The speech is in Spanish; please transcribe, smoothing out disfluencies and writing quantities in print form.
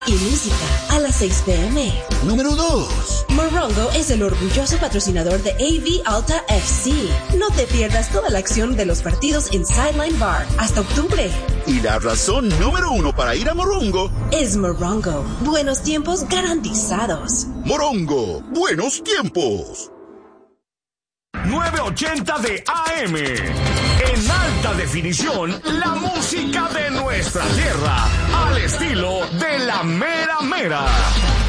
Y música a las 6 p.m. Número 2. Morongo es el orgulloso patrocinador de AV Alta FC. No te pierdas toda la acción de los partidos en Sideline Bar hasta octubre. Y la razón número 1 para ir a Morongo es Morongo. Buenos tiempos garantizados. Morongo, buenos tiempos. 980 de AM. En alta definición, la música de nuestra tierra, al estilo de la mera mera.